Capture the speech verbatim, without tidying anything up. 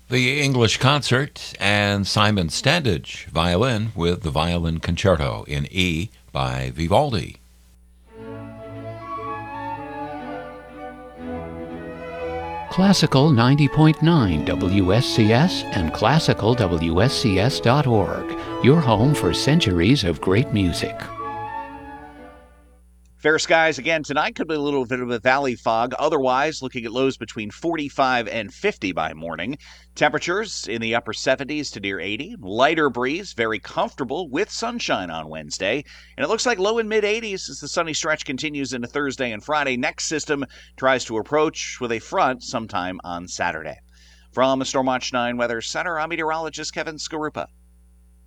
The English Concert, and Simon Standage, violin, with the Violin Concerto in E by Vivaldi. Classical ninety point nine W S C S and classical W S C S dot org, your home for centuries of great music. Fair skies again tonight. Could be a little bit of a valley fog. Otherwise, looking at lows between forty-five and fifty by morning. Temperatures in the upper seventies to near eighty. Lighter breeze, very comfortable with sunshine on Wednesday. And it looks like low and mid eighties as the sunny stretch continues into Thursday and Friday. Next system tries to approach with a front sometime on Saturday. From the Stormwatch nine Weather Center, I'm meteorologist Kevin Skarupa.